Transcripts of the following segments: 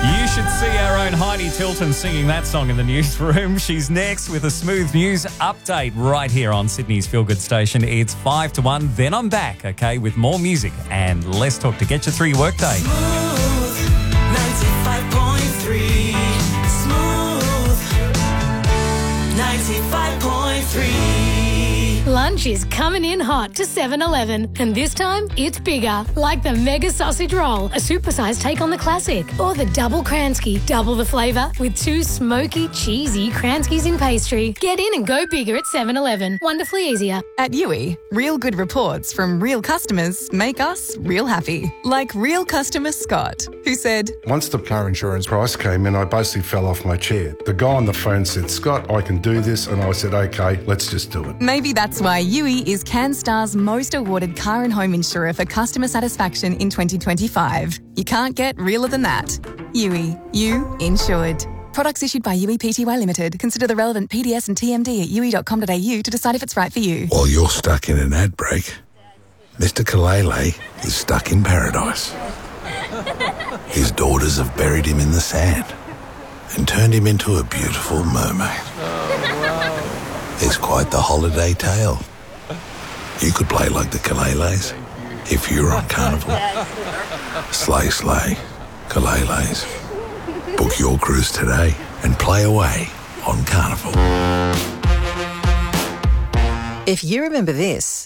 You should see our own Heidi Tilton singing that song in the newsroom. She's next with a smooth news update right here on Sydney's Feel Good Station. It's 5 to 1. Then I'm back, okay, with more music and less talk to get you through your workday. Smooth 95.3. Smooth 95.3. Lunch is coming in hot to 7-Eleven, and this time it's bigger, like the Mega Sausage Roll, a supersized take on the classic, or the Double Kransky, double the flavour with 2 smoky, cheesy Kranskys in pastry. Get in and go bigger at 7-Eleven. Wonderfully easier. At Yui, real good reports from real customers make us real happy. Like real customer Scott, who said, Once the car insurance price came in, I basically fell off my chair. The guy on the phone said, Scott, I can do this. And I said, okay, let's just do it. maybe that's why Yui is CanStar's most awarded car and home insurer for customer satisfaction in 2025. You can't get realer than that. Yui, you insured. Products issued by Yui Pty Limited. Consider the relevant PDS and TMD at yui.com.au to decide if it's right for you. While you're stuck in an ad break, Mr. Kalele is stuck in paradise. His daughters have buried him in the sand and turned him into a beautiful mermaid. It's quite the holiday tale. You could play like the Kaleles if you were on Carnival. Slay, slay, Kaleles. Book your cruise today and play away on Carnival. If you remember this,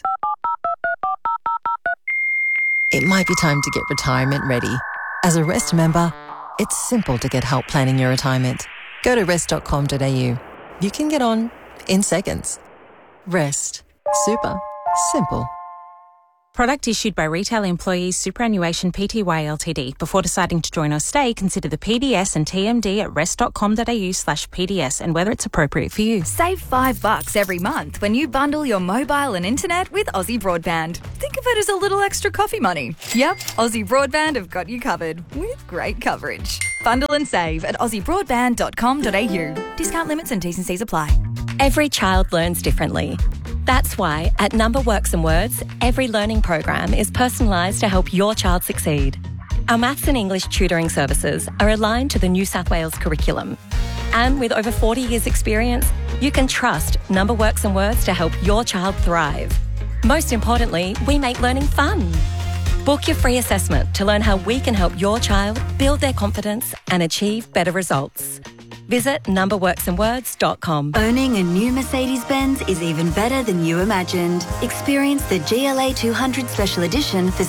it might be time to get retirement ready. As a Rest member, it's simple to get help planning your retirement. Go to rest.com.au. You can get on in seconds. Rest. Super. Simple. Product issued by Retail Employees Superannuation Pty Ltd. Before deciding to join or stay, consider the PDS and TMD at rest.com.au/PDS and whether it's appropriate for you. Save $5 every month when you bundle your mobile and internet with Aussie Broadband. Think of it as a little extra coffee money. Yep, Aussie Broadband have got you covered with great coverage. Bundle and save at aussiebroadband.com.au. Discount limits and T's and C's apply. Every child learns differently. That's why at Number Works and Words, every learning program is personalised to help your child succeed. Our maths and English tutoring services are aligned to the New South Wales curriculum. And with over 40 years' experience, you can trust Number Works and Words to help your child thrive. Most importantly, we make learning fun. Book your free assessment to learn how we can help your child build their confidence and achieve better results. Visit numberworksandwords.com. Owning a new Mercedes-Benz is even better than you imagined. Experience the GLA 200 Special Edition for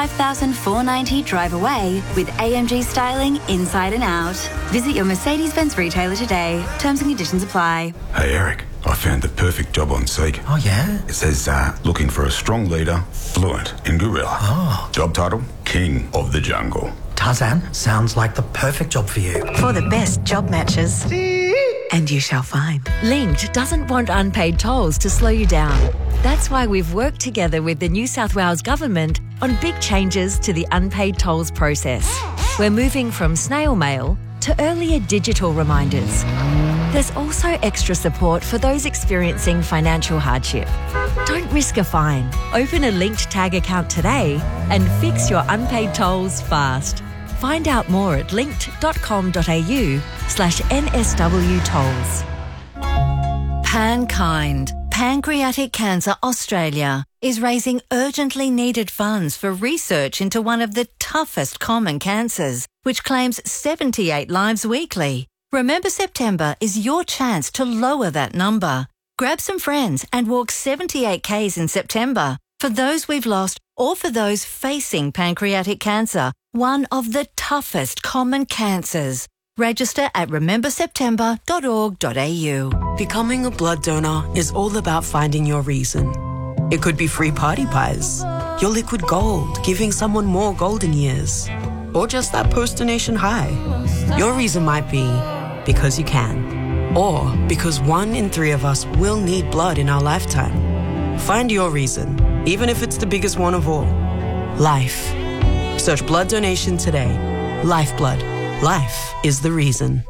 $65,490 drive away with AMG styling inside and out. Visit your Mercedes-Benz retailer today. Terms and conditions apply. Hey Eric, I found the perfect job on Seek. Oh yeah? It says looking for a strong leader, fluent in gorilla. Oh. Job title, King of the Jungle. Tarzan, sounds like the perfect job for you. For the best job matches. And you shall find. Linked doesn't want unpaid tolls to slow you down. That's why we've worked together with the New South Wales Government on big changes to the unpaid tolls process. We're moving from snail mail to earlier digital reminders. There's also extra support for those experiencing financial hardship. Don't risk a fine. Open a Linked Tag account today and fix your unpaid tolls fast. Find out more at linked.com.au/NSW tolls. Pankind, Pancreatic Cancer Australia, is raising urgently needed funds for research into one of the toughest common cancers, which claims 78 lives weekly. Remember September is your chance to lower that number. Grab some friends and walk 78 Ks in September for those we've lost or for those facing pancreatic cancer, one of the toughest common cancers. Register at rememberseptember.org.au. Becoming a blood donor is all about finding your reason. It could be free party pies, your liquid gold, giving someone more golden years, or just that post-donation high. Your reason might be because you can, or because 1 in 3 of us will need blood in our lifetime. Find your reason, even if it's the biggest one of all. Life. Search blood donation today. Lifeblood. Life is the reason.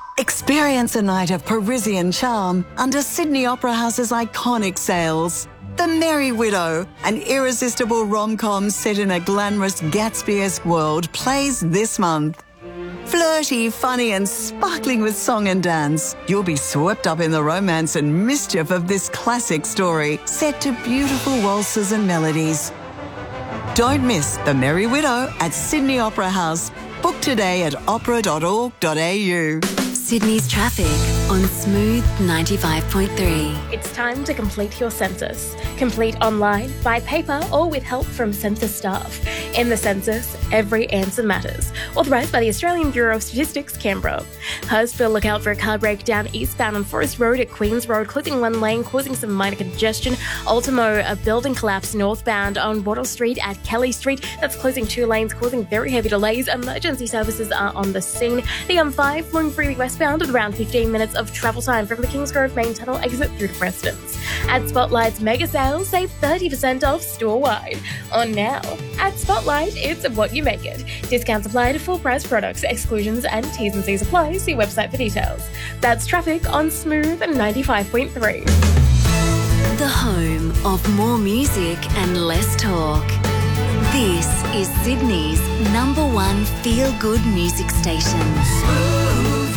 Experience a night of Parisian charm under Sydney Opera House's iconic sails. The Merry Widow, an irresistible rom-com set in a glamorous Gatsby-esque world, plays this month. Flirty, funny and sparkling with song and dance. You'll be swept up in the romance and mischief of this classic story, set to beautiful waltzes and melodies. Don't miss The Merry Widow at Sydney Opera House. Book today at opera.org.au. Sydney's traffic on Smooth 95.3. It's time to complete your census. Complete online, by paper, or with help from census staff. In the census, every answer matters. Authorised by the Australian Bureau of Statistics, Canberra. Hurstville, look out for a car breakdown eastbound on Forest Road at Queen's Road, closing one lane, causing some minor congestion. Ultimo, a building collapse northbound on Wattle Street at Kelly Street. That's closing two lanes, causing very heavy delays. Emergency services are on the scene. The M5 flowing freely westbound with around 15 minutes of travel time from the Kingsgrove main tunnel exit through to Preston's. At Spotlight's mega sale, save 30% off store-wide. On now. At Spotlight, it's what you make it. Discounts apply to full price products, exclusions and T's and C's apply. See website for details. That's traffic on Smooth 95.3. The home of more music and less talk. This is Sydney's #1 feel-good music station. Smooth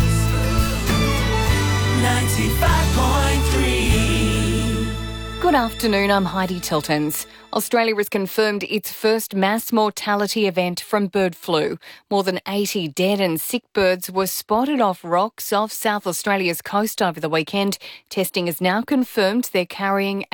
95.3. Good afternoon, I'm Heidi Tiltons. Australia has confirmed its first mass mortality event from bird flu. More than 80 dead and sick birds were spotted off rocks off South Australia's coast over the weekend. Testing has now confirmed they're carrying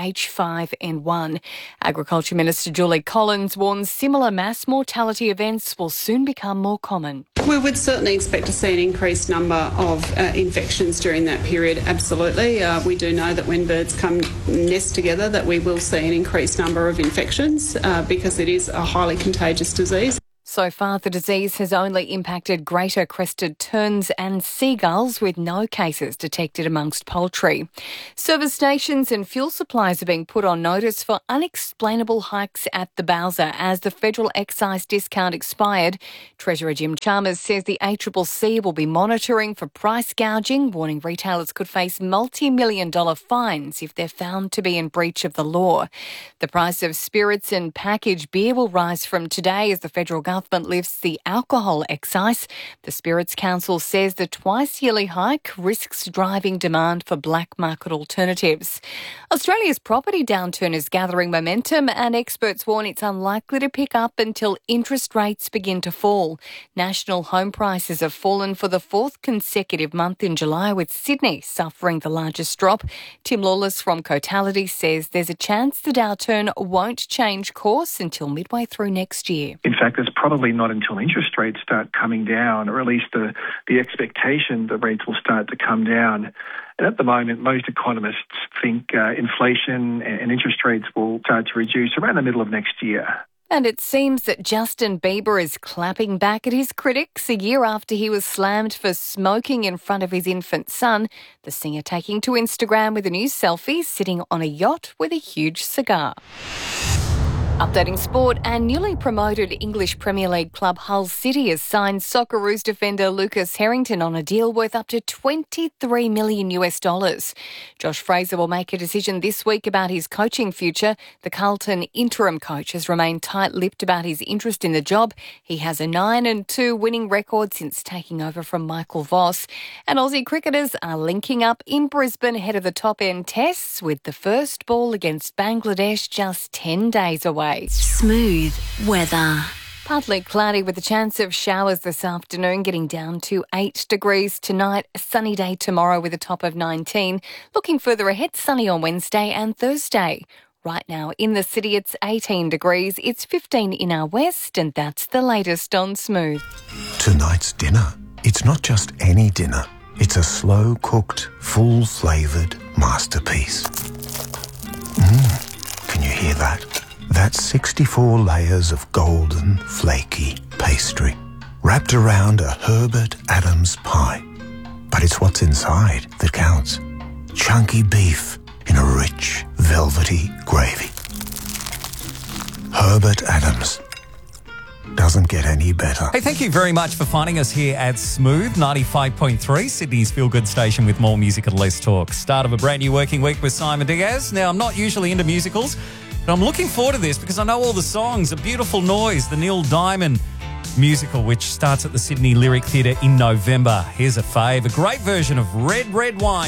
H5N1. Agriculture Minister Julie Collins warns similar mass mortality events will soon become more common. We would certainly expect to see an increased number of infections during that period, absolutely. We do know that when birds come nest together that we will see an increased number of infections because it is a highly contagious disease. So far, the disease has only impacted greater crested terns and seagulls, with no cases detected amongst poultry. Service stations and fuel suppliers are being put on notice for unexplainable hikes at the Bowser as the federal excise discount expired. Treasurer Jim Chalmers says the ACCC will be monitoring for price gouging, warning retailers could face multi-million-dollar fines if they're found to be in breach of the law. The price of spirits and packaged beer will rise from today as the federal government lifts the alcohol excise. The Spirits Council says the twice-yearly hike risks driving demand for black market alternatives. Australia's property downturn is gathering momentum and experts warn it's unlikely to pick up until interest rates begin to fall. National home prices have fallen for the fourth consecutive month in July, with Sydney suffering the largest drop. Tim Lawless from Cotality says there's a chance the downturn won't change course until midway through next year. In fact, it's probably not until interest rates start coming down, or at least the expectation that rates will start to come down. And at the moment, most economists think inflation and interest rates will start to reduce around the middle of next year. And it seems that Justin Bieber is clapping back at his critics a year after he was slammed for smoking in front of his infant son. The singer taking to Instagram with a new selfie sitting on a yacht with a huge cigar. Updating sport, and newly promoted English Premier League club Hull City has signed Socceroos defender Lucas Harrington on a deal worth up to $23 million. Josh Fraser will make a decision this week about his coaching future. The Carlton interim coach has remained tight-lipped about his interest in the job. He has a 9-2 winning record since taking over from Michael Voss. And Aussie cricketers are linking up in Brisbane ahead of the top-end tests, with the first ball against Bangladesh just 10 days away. Smooth weather. Partly cloudy with a chance of showers this afternoon, getting down to 8 degrees tonight. A sunny day tomorrow with a top of 19. Looking further ahead, sunny on Wednesday and Thursday. Right now in the city, it's 18 degrees. It's 15 in our west, and that's the latest on Smooth. Tonight's dinner. It's not just any dinner. It's a slow-cooked, full-flavoured masterpiece. Can you hear that? That's 64 layers of golden, flaky pastry, wrapped around a Herbert Adams pie. But it's what's inside that counts. Chunky beef in a rich, velvety gravy. Herbert Adams. doesn't get any better. Hey, thank you very much for finding us here at Smooth 95.3, Sydney's feel-good station with more music and less talk. Start of a brand new working week with Simon Diaz. Now, I'm not usually into musicals, but I'm looking forward to this because I know all the songs. A Beautiful Noise, the Neil Diamond musical, which starts at the Sydney Lyric Theatre in November. Here's a fave, a great version of Red, Red Wine.